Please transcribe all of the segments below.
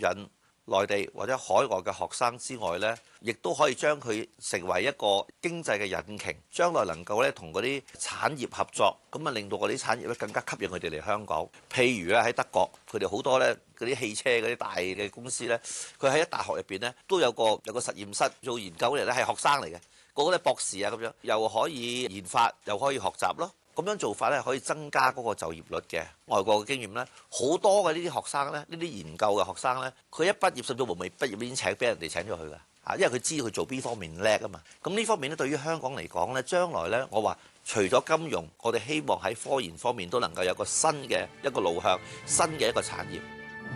引內地或者海外嘅學生之外呢，亦都可以將佢成為一個經濟嘅引擎，將來能夠咧同嗰啲產業合作，咁啊令到嗰啲產業咧更加吸引佢哋嚟香港。譬如咧喺德國，佢哋好多咧嗰啲汽車嗰啲大嘅公司呢，佢喺大學入邊呢都有個實驗室做研究嚟咧，係學生嚟嘅，個個都係博士啊咁樣，又可以研發，又可以學習咯。咁樣做法咧，可以增加嗰個就業率嘅。外國嘅經驗咧，好多嘅呢啲學生咧，呢啲研究嘅學生咧，佢一畢業甚至乎未畢業已經俾人哋請咗去㗎。因為佢知佢做邊方面叻啊嘛。咁呢方面咧，對於香港嚟講咧，將來咧，我話除咗金融，我哋希望喺科研方面都能夠有個新嘅一個路向，新嘅一個產業。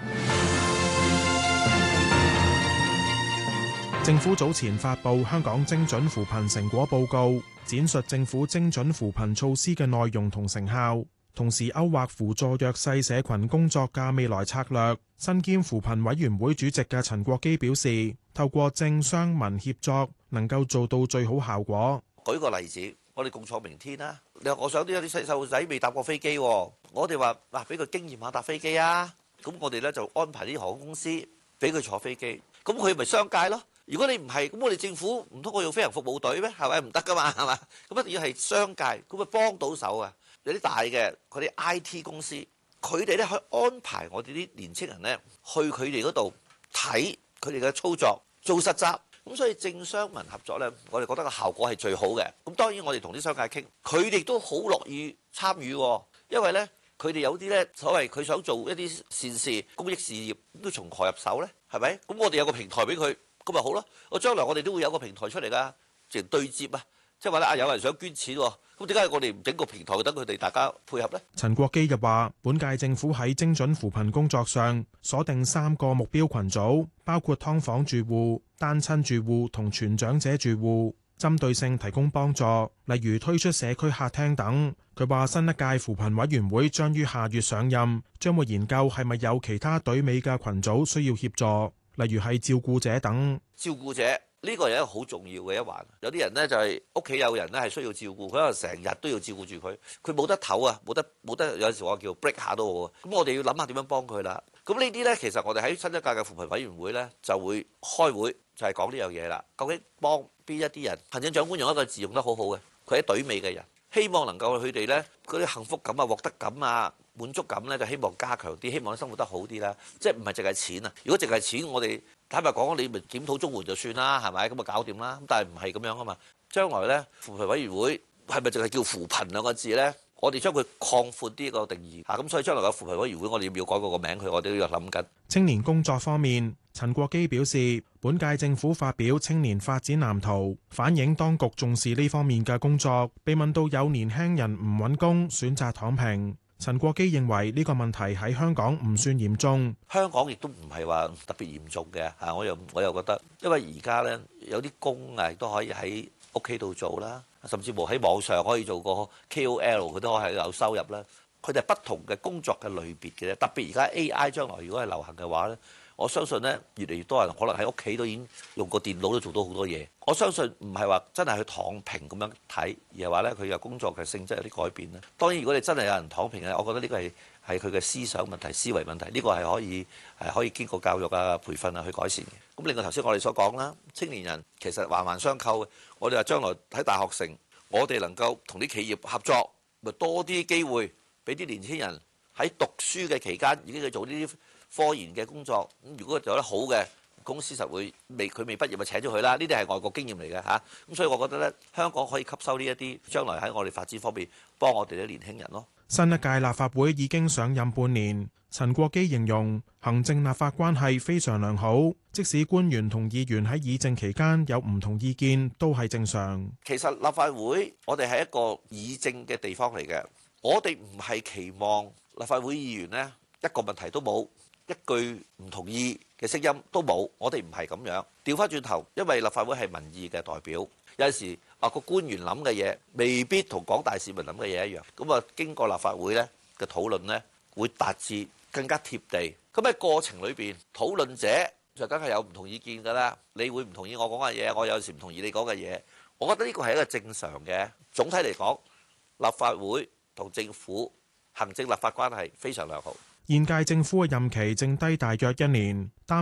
政府早前發布香港精準扶貧成果報告，闡述政府精準扶貧措施嘅內容同成效，同時勾畫扶助弱勢社群工作嘅未來策略。身兼扶貧委員會主席嘅陳國基表示，透過政商民協作，能夠做到最好效果。 舉個例子，我哋共創明天啦。你話我想啲有啲細路仔未搭過飛機，我哋話嗱，俾佢經驗下搭飛機啊。咁我哋咧就安排啲航空公司俾佢坐飛機，咁佢咪商界咯。如果你唔係，咁我哋政府唔通我用飛行服務隊咩？係咪唔得噶嘛？係嘛？咁一定要係商界，咁咪幫到手啊！有啲大嘅嗰啲 IT 公司，佢哋咧去安排我哋啲年青人咧去佢哋嗰度睇佢哋嘅操作，做實習。咁所以政商民合作咧，我哋覺得個效果係最好嘅。咁當然我哋同啲商界傾，佢哋都好樂意參與，因為咧佢哋有啲咧所謂佢想做一啲善事、公益事業，都從何入手咧？係咪？咁我哋有個平台俾佢。咁咪好咯！我將來我哋都會有個平台出嚟噶，直情對接啊！即係話咧，啊有人想捐錢喎，咁點解我哋唔整個平台等佢哋大家配合呢？ 陳國基又話：本屆政府喺精準扶貧工作上鎖定3個目標群組，包括劏房住戶、單親住戶同全長者住戶，針對性提供幫助，例如推出社區客廳等。佢話新一屆扶貧委員會將於下月上任，將會研究係咪有其他隊尾嘅群組需要協助。例如係照顧者等， 照顧者呢個係一個好重要嘅一環。有啲人呢，就係屋企有人呢係需要照顧，佢可能成日都要照顧住佢，佢冇得唞啊，冇得有陣時我叫 break 下都好啊。咁我哋要諗下點樣幫佢啦。咁呢啲呢，其實我哋喺新一屆嘅扶貧委員會呢，就會開會，就係講呢樣嘢啦。究竟幫邊一啲人？行政長官用一個字用得好好嘅，佢係隊尾嘅人，希望能夠佢哋呢嗰啲幸福感啊、獲得感啊、滿足感咧，就希望加強啲，希望生活得好啲啦。即係唔係淨係錢啊？如果淨係錢，我哋坦白講，你咪檢討綜援就算啦，係咪？咁咪搞掂啦。咁但係唔係咁樣啊嘛。將來咧，扶貧委員會係咪淨係叫扶貧兩個字咧？我哋將佢擴闊啲個定義嚇。咁所以將來嘅扶貧委員會，我哋要唔要改個名佢？我哋都要諗緊。 青年工作方面，陳國基表示，本屆政府發表青年發展藍圖，反映當局重視呢方面嘅工作。被問到有年輕人唔揾工，選擇躺平。陳國基認為呢個問題喺香港唔算嚴重， 香港亦都唔係話特別嚴重嘅嚇。我又覺得，因為而家呢，有啲工啊都可以喺屋企度做啦，甚至乎喺網上可以做個 KOL，佢都可以有收入啦。佢哋係不同嘅工作嘅類別嘅，特別而家 AI 將來如果係流行嘅話呢，我相信呢，越嚟越多人可能喺屋企都已經用個電腦都做到好多嘢。我相信唔係話真係去躺平咁樣睇，而係話呢，佢嘅工作嘅性質有啲改變咧。當然，如果你真係有人躺平咧，我覺得呢個係佢嘅思想問題、思維問題，呢個係可以經過教育啊、培訓啊去改善嘅。咁另外頭先我哋所講啦，青年人其實環環相扣嘅。我哋話將來喺大學城，我哋能夠同啲企業合作，咪多啲機會俾啲年輕人喺讀書嘅期間已經去做呢啲科研嘅工作。咁如果做得好嘅公司，實會佢未畢業咪請咗佢啦。呢啲係外國經驗嚟嘅嚇。咁所以我覺得咧，香港可以吸收呢一啲，將來喺我哋發展方面幫我哋啲年輕人咯。 新一屆立法會已經上任半年，陳國基形容行政立法關係非常良好，即使官員同議員喺議政期間有唔同意見，都係正常。 其實立法會我哋係一個議政嘅地方嚟嘅，我哋唔係期望立法會議員呢一個問題都冇，一句唔同意嘅聲音都冇，我哋唔係咁樣。調翻轉頭，因為立法會係民意嘅代表，有陣時個官員諗嘅嘢未必同廣大市民諗嘅嘢一樣。咁啊，經過立法會呢嘅討論呢，會達至更加貼地。咁喺過程裏邊，討論者就梗係有唔同意見㗎啦。你會唔同意我講嘅嘢，我有時唔同意你講嘅嘢。我覺得呢個係一個正常嘅。總體嚟講，立法會同政府行政立法關係非常良好。 現屆政府嘅任期剩低大約1年。